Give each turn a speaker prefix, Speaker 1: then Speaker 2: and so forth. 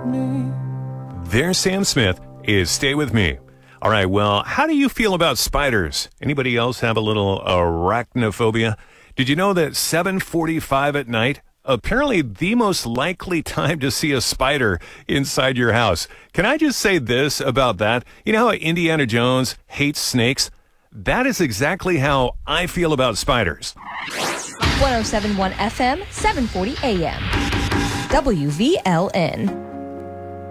Speaker 1: me.
Speaker 2: There's Sam Smith is Stay With Me. All right, well, how do you feel about spiders? Anybody else have a little arachnophobia? Did you know that 7:45 at night, apparently the most likely time to see a spider inside your house? Can I just say this about that? You know how Indiana Jones hates snakes? That is exactly how I feel about spiders.
Speaker 3: 107.1 FM, 740 AM. WVLN.